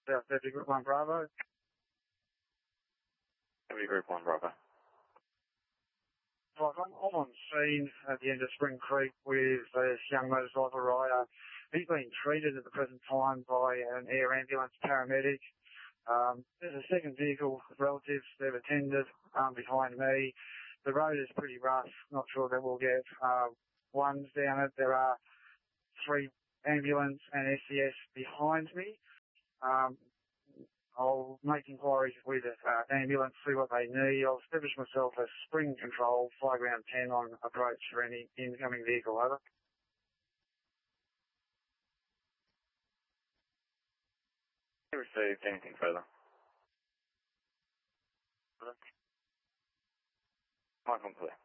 South Deputy Group 1 Bravo. Deputy Group 1 Bravo. Right, I'm on scene at the end of Spring Creek with this young motorcycle rider. He's being treated at the present time by an air ambulance paramedic. There's a second vehicle of relatives they've attended behind me. The road is pretty rough. Not sure that we'll get ones down it. There are 3 ambulance and SCS behind me. I'll make inquiries with ambulance, see what they need. I'll establish myself as spring control, fly ground 10 on approach for any incoming vehicle, over. Received anything further? Michael, clear.